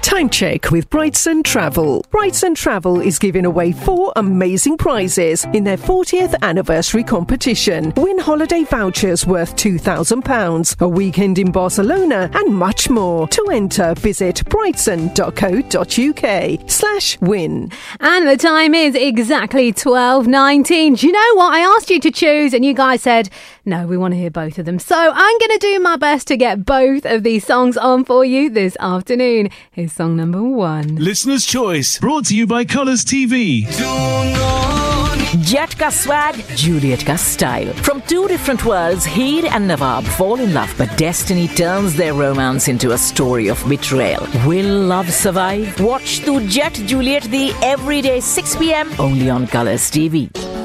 Time check with Brightson Travel. Brightson Travel is giving away 4 amazing prizes in their 40th anniversary competition. Win holiday vouchers worth £2,000, a weekend in Barcelona, and much more. To enter, visit brightson.co.uk/win. And the time is exactly 12:19. Do you know what? I asked you to choose and you guys said, no, we want to hear both of them. So I'm going to do my best to get both of these songs on for you this afternoon. Here's song number 1. Listener's Choice, brought to you by Colours TV. Jet ka swag, Juliet ka style. From 2 different worlds, Heer and Nawab fall in love, but destiny turns their romance into a story of betrayal. Will love survive? Watch Tu Jet Juliet the everyday 6 p.m. only on Colours TV.